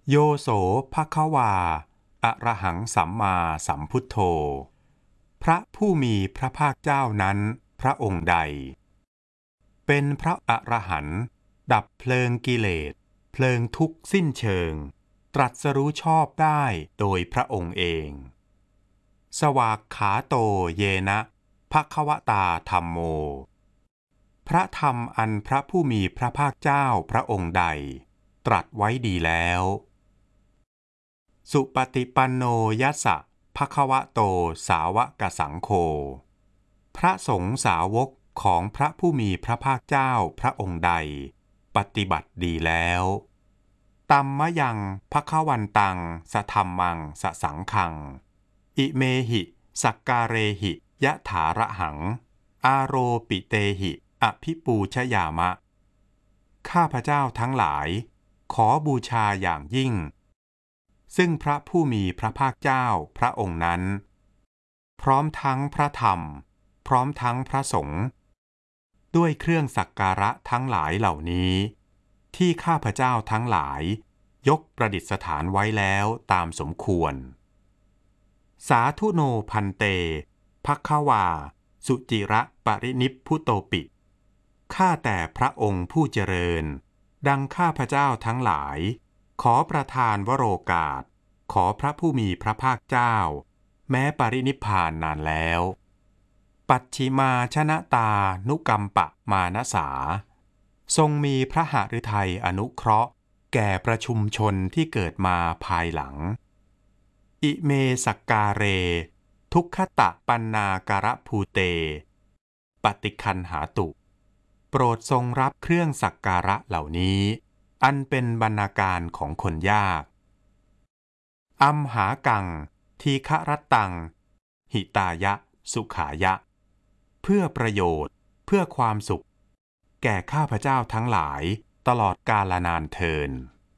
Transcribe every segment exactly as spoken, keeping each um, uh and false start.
โยโสภควาอะระหังสัมมาสัมพุทโธพระผู้มีพระภาคเจ้านั้นพระองค์ใดเป็นพระอรหันต์ดับเพลิงกิเลสเพลิงทุกข์สิ้นเชิงตรัสรู้ชอบได้โดยพระองค์เองสวากขาโตเยนะภควตาธัมโมพระธรรมอันพระผู้มีพระภาคเจ้าพระองค์ใดตรัสไว้ดีแล้วสุปฏิปันโนยัสสะภควโตสาวกสังโฆพระสงฆ์สาวกของพระผู้มีพระภาคเจ้าพระองค์ใดปฏิบัติดีแล้วตัมมะยังภควันตังสธัมมังสสังฆังอิเมหิสักการเรหิยะถาระหังอาโรปิเตหิอภิปูชยามะข้าพเจ้าทั้งหลายขอบูชาอย่างยิ่งซึ่งพระผู้มีพระภาคเจ้าพระองค์นั้นพร้อมทั้งพระธรรมพร้อมทั้งพระสงฆ์ด้วยเครื่องสักการะทั้งหลายเหล่านี้ที่ข้าพเจ้าทั้งหลายยกประดิษฐานไว้แล้วตามสมควรสาธุโนพันเตภควาสุจิระปรินิพพุโตปิข้าแต่พระองค์ผู้เจริญดังข้าพเจ้าทั้งหลายขอประทานวโรกาสขอพระผู้มีพระภาคเจ้าแม้ปรินิพพานนานแล้วปัจฉิมาชนะตานุกัมปะมานสาทรงมีพระหฤทัยอนุเคราะห์แก่ประชุมชนที่เกิดมาภายหลังอิเมสักการเรทุกขตะปันนาการะภูเตปฏิคันหาตุโปรดทรงรับเครื่องสักการะเหล่านี้อันเป็นบรรณาการของคนยากอัมหากังทีฆรัตตังหิตายะสุขายะเพื่อประโยชน์เพื่อความสุขแก่ข้าพเจ้าทั้งหลายตลอดกาลนานเทิน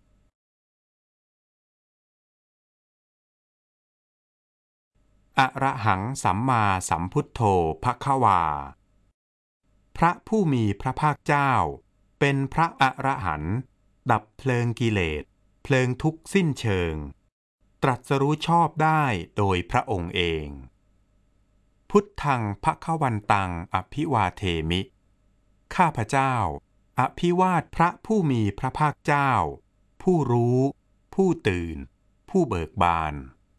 อะระหังสัมมาสัมพุทโธภควาพระผู้มีพระภาคเจ้าเป็นพระอรหันต์ดับเพลิงกิเลสเพลิงทุกข์สิ้นเชิงตรัสรู้ชอบได้โดยพระองค์เองพุทธังภควันตังอภิวาเทมิข้าพเจ้าอภิวาทพระผู้มีพระภาคเจ้าผู้รู้ผู้ตื่นผู้เบิกบาน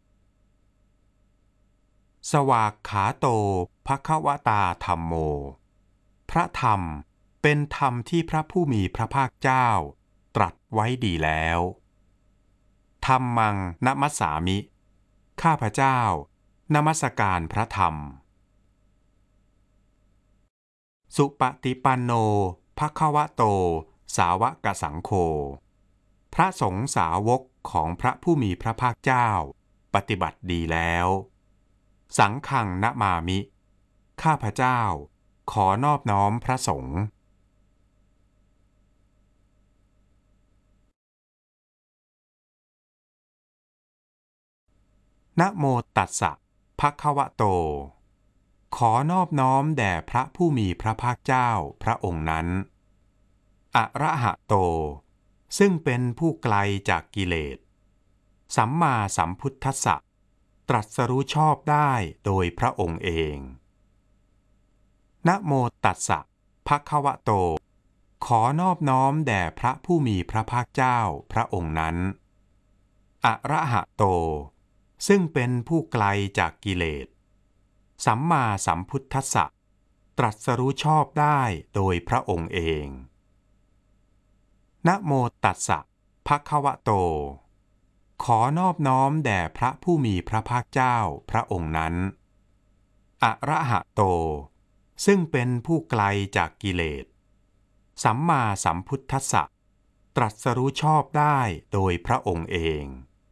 สวากขาโตภควตาธัมโมพระธรรมเป็นธรรมที่พระผู้มีพระภาคเจ้าตรัสไว้ดีแล้วธัมมังนมัสสามิข้าพเจ้านมัสการพระธรรมสุปฏิปันโนภควโตสาวกสังโฆพระสงฆ์สาวกของพระผู้มีพระภาคเจ้าปฏิบัติดีแล้วสังฆังนะมามิข้าพเจ้าขอนอบน้อมพระสงฆ์นะโมตัสสะภควโตขอนอบน้อมแด่พระผู้มีพระภาคเจ้าพระองค์นั้นอะระหะโตซึ่งเป็นผู้ไกลจากกิเลสสัมมาสัมพุทธัสสะตรัสรู้ชอบได้โดยพระองค์เองนะโมตัสสะภควโตขอนอบน้อมแด่พระผู้มีพระภาคเจ้าพระองค์นั้นอะระหะโตซึ่งเป็นผู้ไกลจากกิเลสสัมมาสัมพุทธัสสะตรัสรู้ชอบได้โดยพระองค์เองนะโมตัสสะภควโตขอนอบน้อมแด่พระผู้มีพระภาคเจ้าพระองค์นั้นอะระหะโตซึ่งเป็นผู้ไกลจากกิเลสสัมมาสัมพุทธัสสะตรัสรู้ชอบได้โดยพระองค์เอง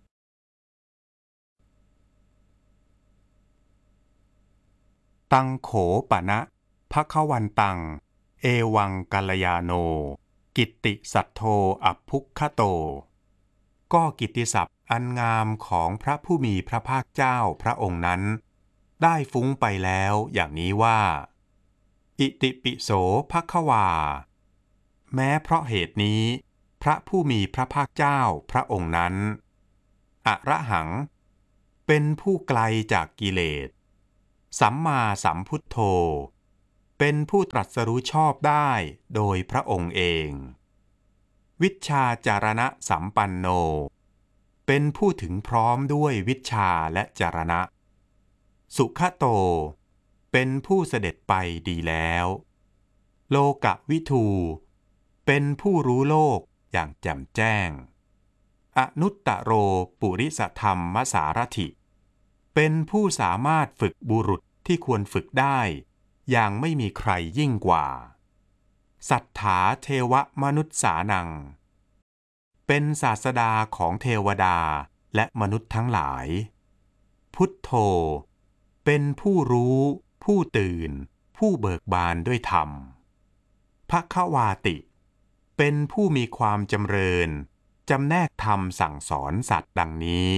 ตังโขปะนะภควันตังเอวังกัลยาโนกิตติสัทโธอัพพุคคโตก็กิตติศัพท์อันงามของพระผู้มีพระภาคเจ้าพระองค์นั้นได้ฟุ้งไปแล้วอย่างนี้ว่าอิติปิโสภควาแม้เพราะเหตุนี้พระผู้มีพระภาคเจ้าพระองค์นั้นอระหังเป็นผู้ไกลจากกิเลสสัมมาสัมพุทโธเป็นผู้ตรัสรู้ชอบได้โดยพระองค์เองวิชชาจารณะสัมปันโนเป็นผู้ถึงพร้อมด้วยวิชชาและจารณะสุขโตเป็นผู้เสด็จไปดีแล้วโลกวิทูเป็นผู้รู้โลกอย่างแจ่มแจ้งอนุตตโรปุริสธรรมสารถิเป็นผู้สามารถฝึกบุรุษที่ควรฝึกได้อย่างไม่มีใครยิ่งกว่าสัทธาเทวมนุษย์สานังเป็นศาสดาของเทวดาและมนุษย์ทั้งหลายพุทโธเป็นผู้รู้ผู้ตื่นผู้เบิกบานด้วยธรรมภควาติเป็นผู้มีความจำเริญจำแนกธรรมสั่งสอนสัตว์ดังนี้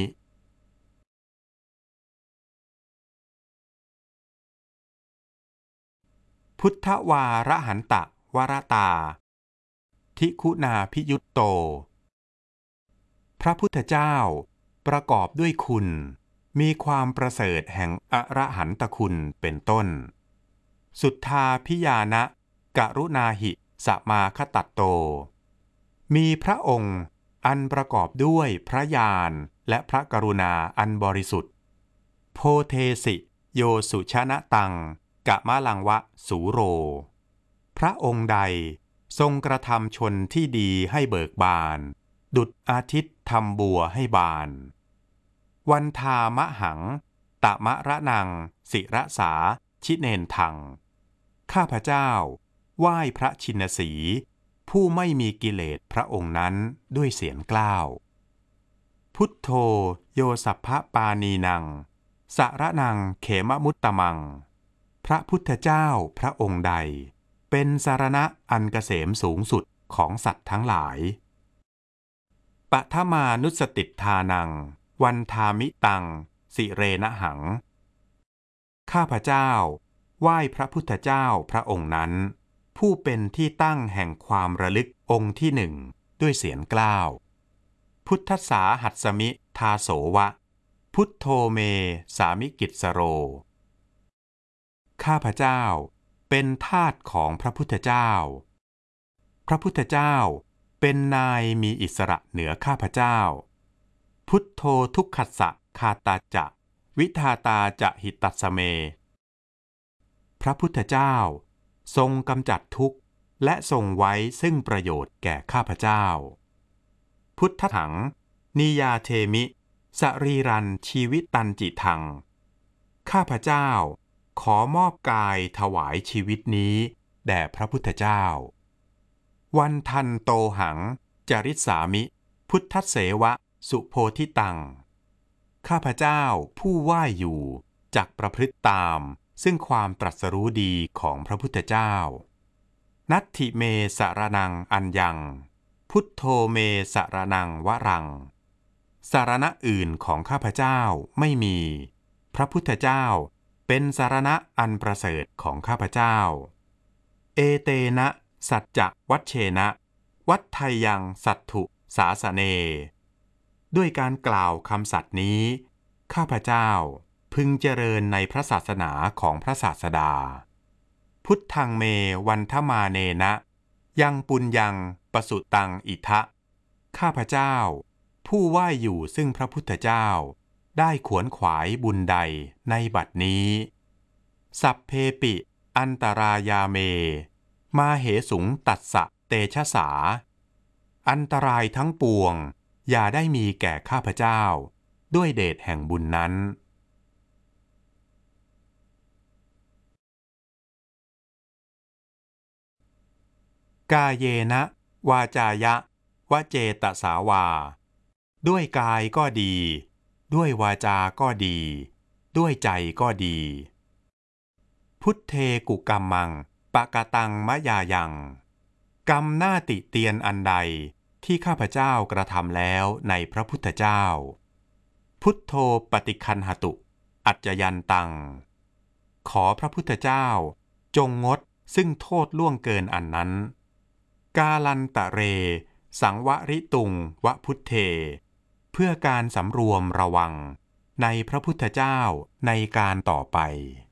พุทธวาระหันตะวรตาทิคุณาพิยุตโตพระพุทธเจ้าประกอบด้วยคุณมีความประเสริฐแห่งอรหันตคุณเป็นต้นสุทธาพิยานะกรุณาหิสมาคตัตโตมีพระองค์อันประกอบด้วยพระญาณและพระกรุณาอันบริสุทธิ์โพเทสิโยสุชนะตังกะมะลังวะสูโรพระองค์ใดทรงกระทำชนที่ดีให้เบิกบานดุจอาทิตย์ทำบัวให้บานวันทามะหังตะมะระนังศิระสาชิเนนทังข้าพเจ้าไหว้พระชินสีผู้ไม่มีกิเลสพระองค์นั้นด้วยเสียงกล้าวพุทโธโยสัพพปานีนังสระนังเขมมุตตมังพระพุทธเจ้าพระองค์ใดเป็นสรณะอันเกษมสูงสุดของสัตว์ทั้งหลายปทมานุสติทานังวันทามิตังสิเรนะหังข้าพเจ้าไหว้พระพุทธเจ้าพระองค์นั้นผู้เป็นที่ตั้งแห่งความระลึกองค์ที่หนึ่งด้วยเสียงกล้าวพุทธสาหัสมิทาโสวะพุทโธเมสามิกิจสโรข้าพเจ้าเป็นทาสของพระพุทธเจ้าพระพุทธเจ้าเป็นนายมีอิสระเหนือข้าพเจ้าพุทโธทุกขัสสะคาตาจะวิทาตาจะหิตัสเมพระพุทธเจ้าทรงกำจัดทุกข์และทรงไว้ซึ่งประโยชน์แก่ข้าพเจ้าพุทธถังนิยาเทมิสรีรันชีวิตันจิทังข้าพเจ้าขอมอบกายถวายชีวิตนี้แด่พระพุทธเจ้าวันทันโตหังจริสามิพุทธเสวะสุโพธิตังข้าพเจ้าผู้ไหว้อยู่จักประพฤติตามซึ่งความตรัสรู้ดีของพระพุทธเจ้านัตถิเมสรนังอัญญังพุทโธเมสรนังวรังสารณะอื่นของข้าพเจ้าไม่มีพระพุทธเจ้าเป็นสารณะอันประเสริฐของข้าพเจ้าเอเตนะสัจจะวัชเชนะวัฏไทยังสัตถุสาสเนด้วยการกล่าวคำสัตย์นี้ข้าพเจ้าพึงเจริญในพระศาสนาของพระศาสดาพุทธังเมวันทมาเนนะยังปุญญังปสุตังอิทะข้าพเจ้าผู้ไหว้อยู่ซึ่งพระพุทธเจ้าได้ขวนขวายบุญใดในบัดนี้สัพเพปิอันตรายาเมมาเหสุงตัสสะเตชะสาอันตรายทั้งปวงอย่าได้มีแก่ข้าพเจ้าด้วยเดชแห่งบุญนั้นกาเยนะวาจายะวเจตสาวาด้วยกายก็ดีด้วยวาจาก็ดีด้วยใจก็ดีพุทเทกุกัมมังปะกะตังมะยายังกรรมหน้าติเตียนอันใดที่ข้าพเจ้ากระทำแล้วในพระพุทธเจ้าพุทโธปฏิคันหตุอัจจยันตังขอพระพุทธเจ้าจงงดซึ่งโทษล่วงเกินอันนั้นกาลันตะเรสังวริตุงวะพุทเทเพื่อการสำรวมระวังในพระพุทธเจ้าในการต่อไป